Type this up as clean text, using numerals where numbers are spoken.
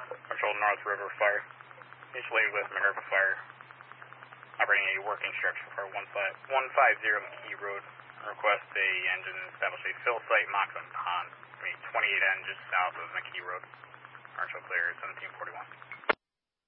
Control North River Fire. Mutually with Minerva Fire. Operating a working structure for 150 McKee Road. Request a engine establish a fill site Moxon Pond. 28 N just south of McKee Road. Commercial clear 1741.